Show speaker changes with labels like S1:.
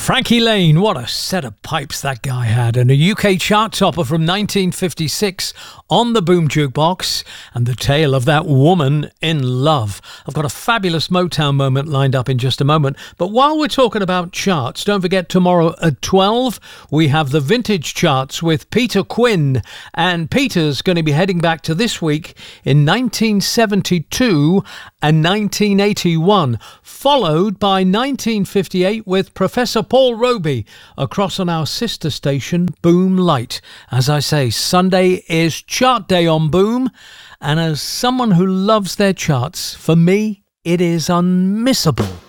S1: Frankie Lane, what a set of pipes that guy had, and a UK chart topper from 1956 on the Boom Jukebox, and the tale of that woman in love. I've got a fabulous Motown moment lined up in just a moment, but while we're talking about charts, don't forget tomorrow at 12 we have the vintage charts with Peter Quinn, and Peter's going to be heading back to this week in 1972 and 1981, followed by 1958 with Professor Paul Roby across on our sister station Boom Light. As I say, Sunday is chart day on Boom, and as someone who loves their charts, for me it is unmissable.